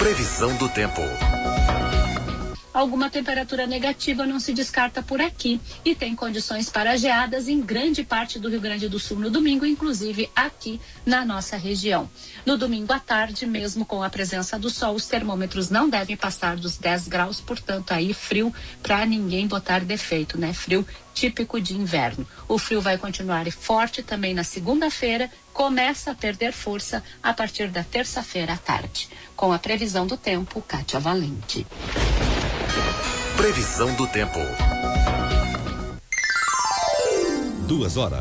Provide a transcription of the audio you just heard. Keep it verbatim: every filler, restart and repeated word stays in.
Previsão do tempo. Alguma temperatura negativa não se descarta por aqui e tem condições para geadas em grande parte do Rio Grande do Sul no domingo, inclusive aqui na nossa região. No domingo à tarde, mesmo com a presença do sol, os termômetros não devem passar dos dez graus, portanto aí frio para ninguém botar defeito, né? Frio típico de inverno. O frio vai continuar forte também na segunda-feira, começa a perder força a partir da terça-feira à tarde. Com a previsão do tempo, Kátia Valente. Previsão do tempo. Duas horas.